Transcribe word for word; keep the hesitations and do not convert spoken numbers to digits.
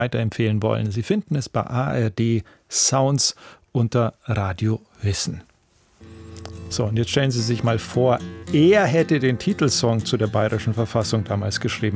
weiterempfehlen wollen. Sie finden es bei A R D Sounds unter Radio Wissen. So, und jetzt stellen Sie sich mal vor, er hätte den Titelsong zu der Bayerischen Verfassung damals geschrieben.